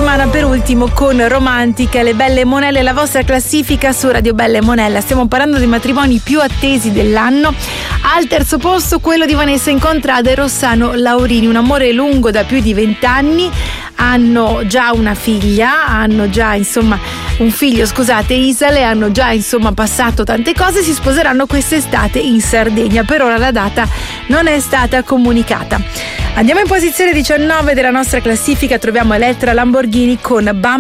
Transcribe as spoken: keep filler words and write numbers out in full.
settimana per ultimo con Romantica, le belle monelle, la vostra classifica su Radio Belle Monella. Stiamo parlando dei matrimoni più attesi dell'anno. Al terzo posto quello di Vanessa Incontrada e Rossano Laurini, un amore lungo da più di vent'anni. Hanno già una figlia, hanno già insomma un figlio, scusate, Isale, hanno già insomma passato tante cose, si sposeranno quest'estate in Sardegna. Per ora la data non è stata comunicata. Andiamo in posizione diciannove della nostra classifica, troviamo Elettra Lamborghini con Bam